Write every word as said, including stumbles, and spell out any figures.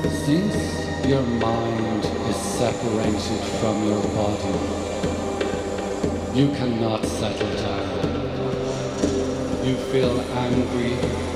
Since your mind is separated from your body, you cannot settle down. You feel angry,